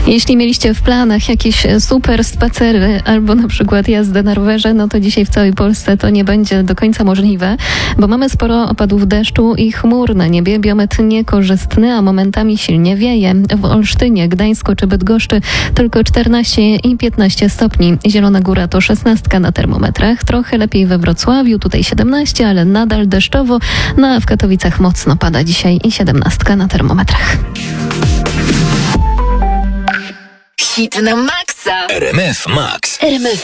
Jeśli mieliście w planach jakieś super spacery albo na przykład jazdę na rowerze, no to dzisiaj w całej Polsce to nie będzie do końca możliwe, bo mamy sporo opadów deszczu i chmur na niebie. Biometr niekorzystny, a momentami silnie wieje. W Olsztynie, Gdańsku czy Bydgoszczy tylko 14 i 15 stopni. Zielona Góra to 16 na termometrach. Trochę lepiej we Wrocławiu, tutaj 17, ale nadal deszczowo. No a w Katowicach mocno pada dzisiaj i 17 na termometrach. Hit na maksa. RMF Max. RMF